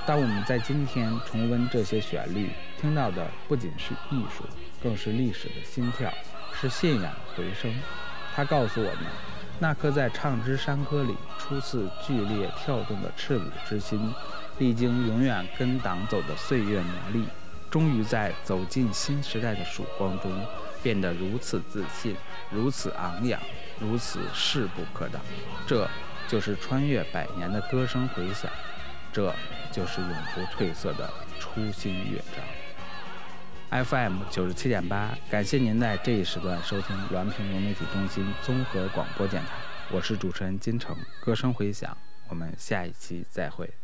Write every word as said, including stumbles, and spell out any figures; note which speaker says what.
Speaker 1: 当我们在今天重温这些旋律，听到的不仅是艺术，更是历史的心跳，是信仰回声。它告诉我们，那颗在唱支山歌里初次剧烈跳动的赤子之心，历经永远跟党走的岁月磨砺，终于在走进新时代的曙光中，变得如此自信，如此昂扬，如此势不可挡。这就是穿越百年的歌声回响，这就是永不褪色的初心乐章。F M 九十七点八，感谢您在这一时段收听滦平融媒体中心综合广播电台，我是主持人金城，歌声回响，我们下一期再会。